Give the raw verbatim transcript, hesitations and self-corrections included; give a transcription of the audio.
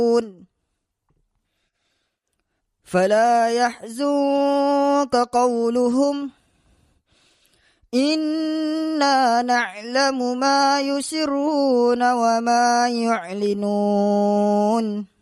فلا يحزنك قولهم إنا نعلم ما يسرون وما يعلنون